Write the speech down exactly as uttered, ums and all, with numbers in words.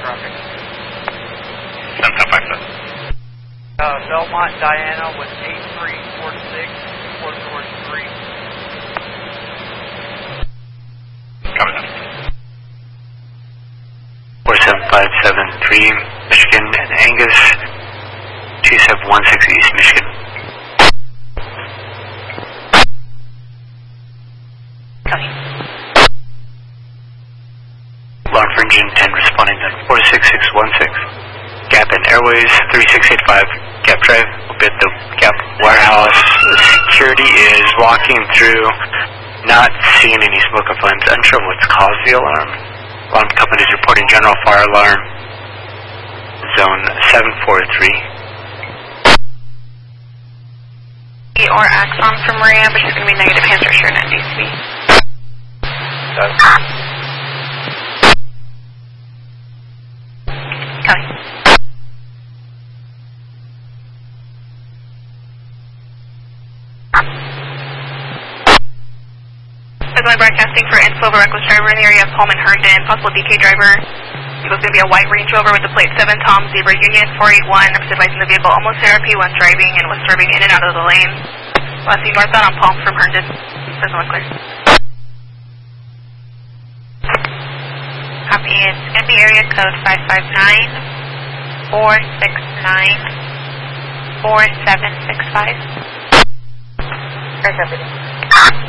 traffic. seven five seven. Uh, Belmont Diana with eight three four six, Fort George three. Copy that. four seven five seven three, Michigan and Angus, two seven one six East Michigan. Copy. Alarm for engine ten responding on four six six one six. Gap in Airways three six eight five. Gap Drive, we'll be at the Gap warehouse. The security is walking through, not seeing any smoke or flames. Unsure what's caused the alarm. Alarm company is reporting general fire alarm. Zone seven four three. Or Axon from Maria, which is going to be negative hands are sure at D C B. Copy. Presently broadcasting for info of a reckless driver in the area of Pullman Herndon, possible D K driver. It was going to be a white Range Rover with the plate seven Tom Zebra Union four eight one. I'm advising the vehicle almost R P one driving and was swerving in and out of the lane. Last seen northbound on Palm from Herndon. Doesn't look clear. Copy. It's going to be area code five five nine four six nine four seven six five. There's everything.